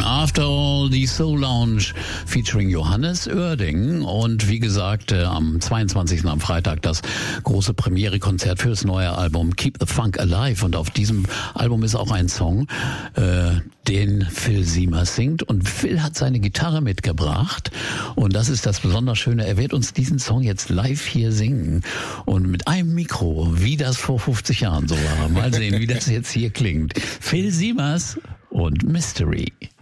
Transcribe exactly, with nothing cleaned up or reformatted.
After All, die Soul Lounge featuring Johannes Oerding und wie gesagt äh, am zweiundzwanzigsten am Freitag das große Premiere-Konzert für das neue Album Keep the Funk Alive und auf diesem Album ist auch ein Song, äh, den Phil Simers singt und Phil hat seine Gitarre mitgebracht und das ist das besonders Schöne, er wird uns diesen Song jetzt live hier singen und mit einem Mikro, wie das vor fünfzig Jahren so war. Mal sehen, wie das jetzt hier klingt. Phil Simers und Mystery.